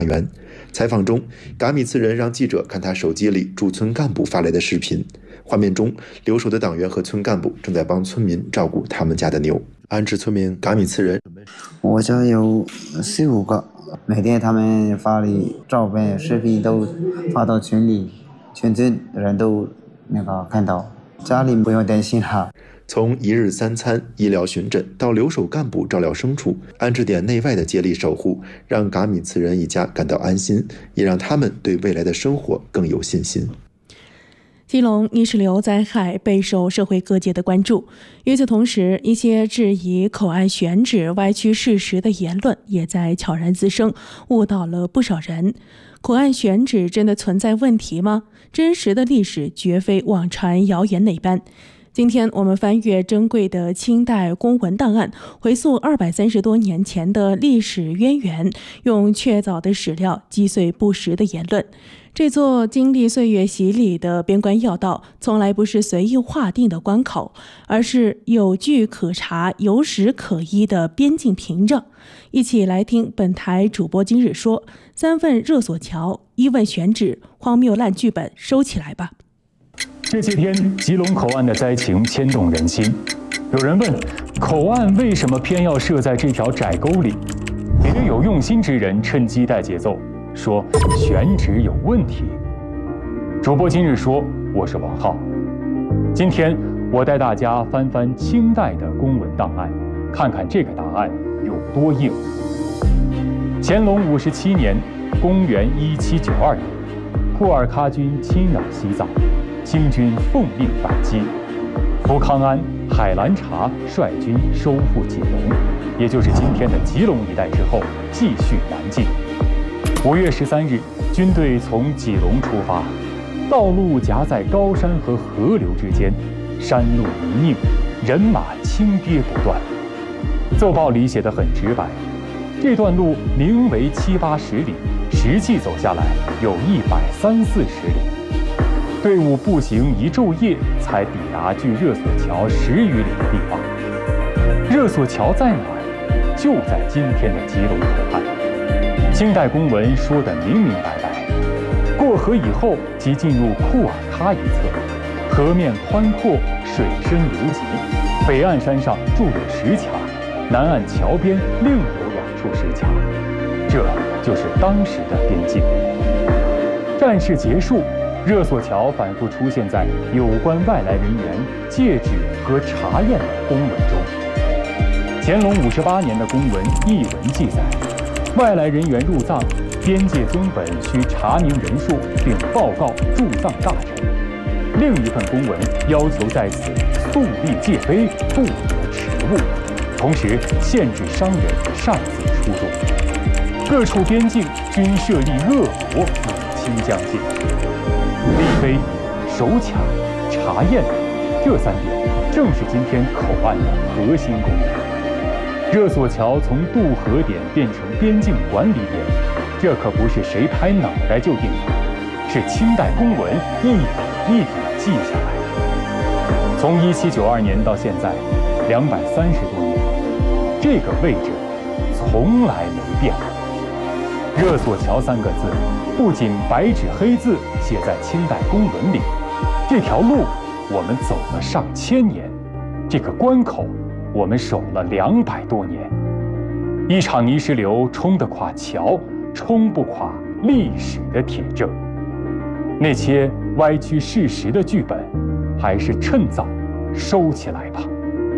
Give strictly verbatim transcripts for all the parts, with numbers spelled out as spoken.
员。采访中，嘎米茨人让记者看他手机里驻村干部发来的视频，画面中留守的党员和村干部正在帮村民照顾他们家的牛。安置村民嘎米茨人， 我家有四五个，每天他们发的照片、视频都发到群里，全村人都那个看到，家里不用担心哈。 从一日三餐、医疗巡诊到留守干部照料牲畜，安置点内外的接力守护，让嘎米茨人一家感到安心，也让他们对未来的生活更有信心。 基隆泥石流灾害备受社会各界的关注，与此同时，一些质疑口岸选址歪曲事实的言论也在悄然滋生，误导了不少人。口岸选址真的存在问题吗？真实的历史绝非网传谣言那般。今天我们翻阅珍贵的清代公文档案，回溯二百三十多年前的历史渊源，用确凿的史料击碎不实的言论。这座经历岁月洗礼的边关要道，从来不是随意划定的关口，而是有据可查、有史可依的边境屏障。一起来听本台主播今日说：三问热索桥，一问选址，荒谬烂剧本收起来吧。 这些天，吉隆口岸的灾情牵动人心。有人问，口岸为什么偏要设在这条窄沟里？别有用心之人趁机带节奏，说选址有问题。主播今日说，我是王浩。今天我带大家翻翻清代的公文档案，看看这个答案有多硬。乾隆五十七年，公元一七九二年，库尔喀军侵扰西藏。清军奉命反击，福康安、海兰察率军收复吉隆，也就是今天的吉隆一带之后，继续南进。五月十三日，军队从吉隆出发，道路夹在高山和河流之间，山路泥泞，人马倾跌不断。奏报里写得很直白，这段路名为七八十里，实际走下来有一百三四十里。队伍步行一昼夜，才抵达距热索桥十余里的地方。热索桥在哪儿？就在今天的吉隆口岸。清代公文说得明明白白，过河以后即进入库尔喀一侧，河面宽阔，水深流急，北岸山上筑有石墙，南岸桥边另有两处石墙，这就是当时的边境。战事结束，热索桥反复出现在有关外来人员借址和查验的公文中。乾隆五十八年的公文译文记载，外来人员入藏，边界宗本需查明人数，并报告驻藏大臣。另一份公文要求在此肃立戒碑，不得迟误，同时限制商人擅自出入。各处边境均设立恶佛以清将境。立碑、守卡、查验，这三点正是今天口岸的核心功能。热索桥从渡河点变成边境管理点，这可不是谁拍脑袋就定的，是清代公文一笔一笔记下来的。从一七九二年到现在，两百三十多年，这个位置从来没变过。热索桥三个字不仅白纸黑字写在清代公文里，这条路我们走了上千年，这个关口我们守了两百多年。一场泥石流冲得垮桥，冲不垮历史的铁证。那些歪曲事实的剧本，还是趁早收起来吧。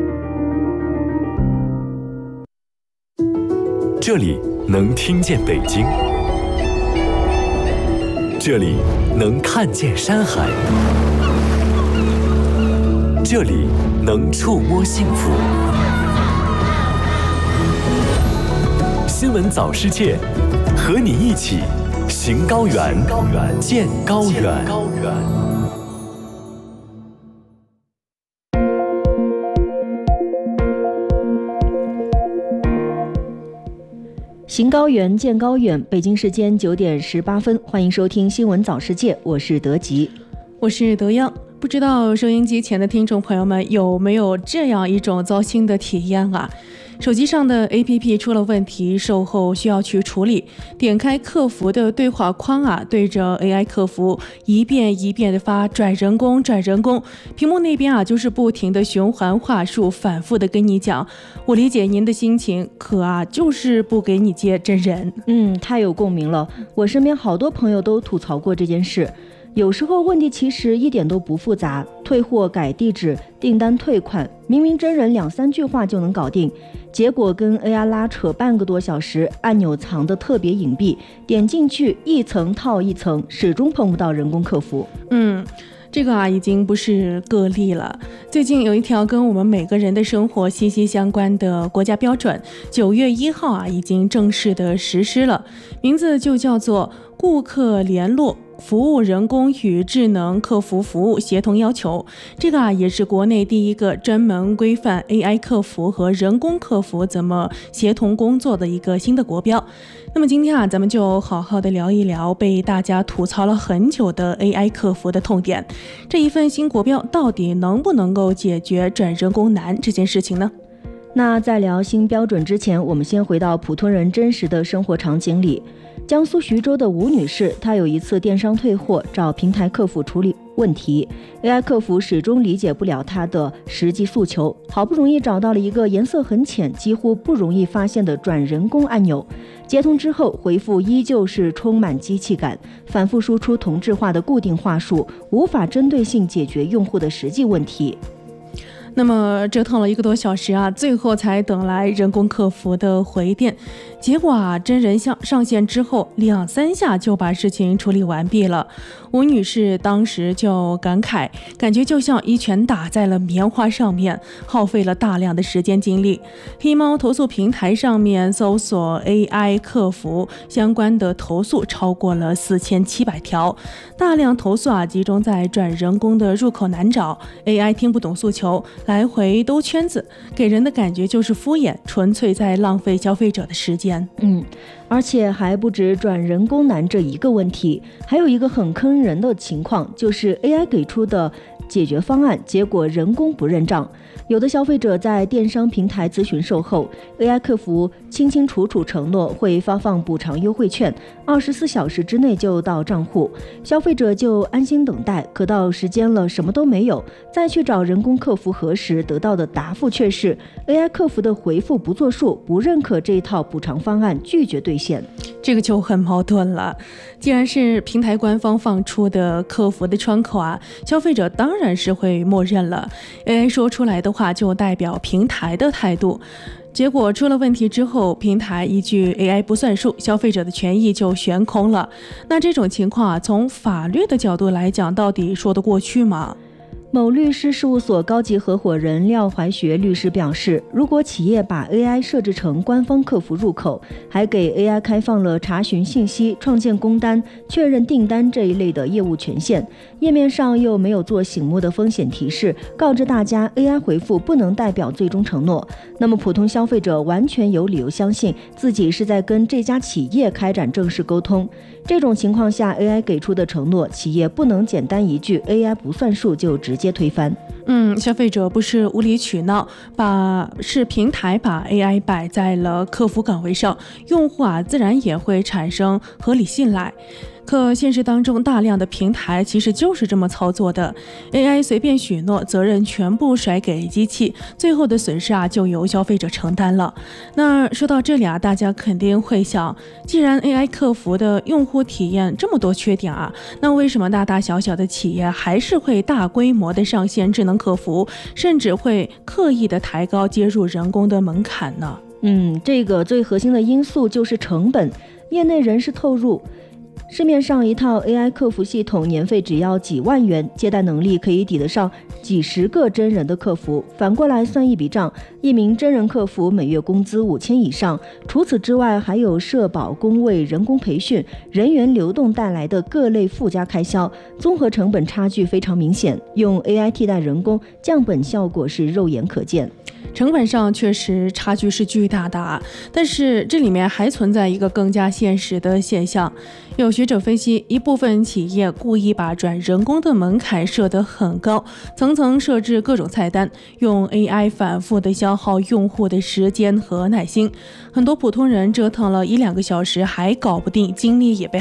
这里能听见北京，这里能看见山海，这里能触摸幸福。新闻早世界，和你一起行高原，见高原。 行高原，见高远。北京时间九点十八分，欢迎收听新闻早世界，我是德吉， 我是德央。 不知道收音机前的听众朋友们有没有这样一种糟心的体验啊？手机上的 A P P 出了问题，售后需要去处理，点开客服的对话框啊，对着 A I 客服一遍一遍的发转人工转人工，屏幕那边啊就是不停的循环话术，反复的跟你讲，我理解您的心情，可啊就是不给你接真人。 嗯，太有共鸣了，我身边好多朋友都吐槽过这件事。有时候问题其实一点都不复杂，退货、改地址、订单退款，明明真人两三句话就能搞定，结果跟 A I 拉扯半个多小时，按钮藏得特别隐蔽，点进去一层套一层，始终碰不到人工客服。 嗯。这个啊，已经不是个例了。最近有一条跟我们每个人的生活息息相关的国家标准，九月一号啊，已经正式的实施了，名字就叫做《顾客联络服务人工与智能客服服务协同要求》。这个啊，也是国内第一个专门规范 A I 客服和人工客服怎么协同工作的一个新的国标。那么今天啊，咱们就好好的聊一聊被大家吐槽了很久的 A I 客服的痛点。这一份新国标到底能不能够解决转人工难这件事情呢？ 那在聊新标准之前，我们先回到普通人真实的生活场景里。江苏徐州的吴女士，她有一次电商退货，找平台客服处理问题， A I 客服始终理解不了她的实际诉求，好不容易找到了一个颜色很浅，几乎不容易发现的转人工按钮，接通之后回复依旧是充满机器感，反复输出同质化的固定话术，无法针对性解决用户的实际问题。 那么折腾了一个多小时啊，最后才等来人工客服的回电。结果啊，真人上上线之后，两三下就把事情处理完毕了。吴女士当时就感慨，感觉就像一拳打在了棉花上面，耗费了大量的时间精力。黑猫投诉平台上面搜索 A I 客服相关的投诉超过了四千七百条，大量投诉啊集中在转人工的入口难找， A I 听不懂诉求，来回兜圈子，给人的感觉就是敷衍，纯粹在浪费消费者的时间。 嗯，而且还不止转人工难这一个问题，还有一个很坑人的情况，就是 A I 给出的解决方案，结果人工不认账。有的消费者在电商平台咨询售后， A I 客服清清楚楚承诺会发放补偿优惠券，二十四小时之内就到账户，消费者就安心等待。可到时间了，什么都没有，再去找人工客服核实，得到的答复却是 A I 客服的回复不作数，不认可这一套补偿方案，拒绝兑现。 这个就很矛盾了。既然是平台官方放出的客服的窗口啊，消费者当然是会默认了。A I 说出来的话就代表平台的态度。结果出了问题之后，平台一句 A I 不算数，消费者的权益就悬空了。那这种情况啊，从法律的角度来讲，到底说得过去吗？ 某律师事务所高级合伙人廖怀学律师表示，如果企业把 A I 设置成官方客服入口，还给 A I 开放了查询信息、创建工单、确认订单这一类的业务权限，页面上又没有做醒目的风险提示，告知大家 A I 回复不能代表最终承诺，那么普通消费者完全有理由相信自己是在跟这家企业开展正式沟通。这种情况下 A I 给出的承诺，企业不能简单一句 A I 不算数就直接推翻。 嗯，消费者不是无理取闹，把是平台把 A I 摆在了客服岗位上，用户啊自然也会产生合理信赖。可现实当中，大量的平台其实就是这么操作的 ，A I 随便许诺，责任全部甩给机器，最后的损失啊就由消费者承担了。那说到这里啊，大家肯定会想，既然 A I 客服的用户体验这么多缺点啊，那为什么大大小小的企业还是会大规模的上线智能客服，甚至会刻意的抬高接入人工的门槛呢？ 嗯，这个最核心的因素就是成本。业内人士透露，市面上一套 A I 客服系统年费只要几万元，接待能力可以抵得上几十个真人的客服。反过来算一笔账，一名真人客服每月工资五千以上，除此之外还有社保、工位、人工培训、人员流动带来的各类附加开销，综合成本差距非常明显。用 A I 替代人工，降本效果是肉眼可见。 成本上确实差距是巨大的啊，但是这里面还存在一个更加现实的现象。有学学者分析，一部分企业故意把转人工的门槛设得很高，层层设置各种菜单，用 A I 反复的消耗用户的时间和耐心。很多普通人折腾了一两个小时还搞不定，精力也被